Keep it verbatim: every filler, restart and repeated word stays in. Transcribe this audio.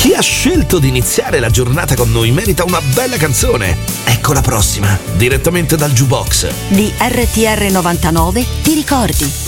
Chi ha scelto di iniziare la giornata con noi merita una bella canzone. Ecco la prossima, direttamente dal jukebox di R T R novantanove, ti ricordi?